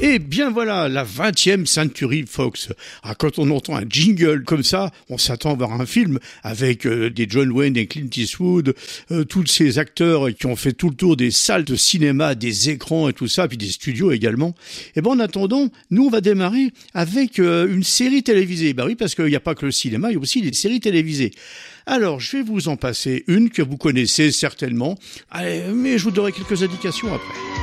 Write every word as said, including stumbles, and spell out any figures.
Et bien voilà, la vingtième Century Fox. Ah, quand on entend un jingle comme ça, on s'attend à voir un film avec euh, des John Wayne et Clint Eastwood, euh, tous ces acteurs qui ont fait tout le tour des salles de cinéma, des écrans et tout ça, puis des studios également. Et ben en attendant, nous on va démarrer avec euh, une série télévisée. Bah oui, parce qu'il n'y a pas que le cinéma, il y a aussi des séries télévisées. Alors, je vais vous en passer une que vous connaissez certainement, mais je vous donnerai quelques indications après.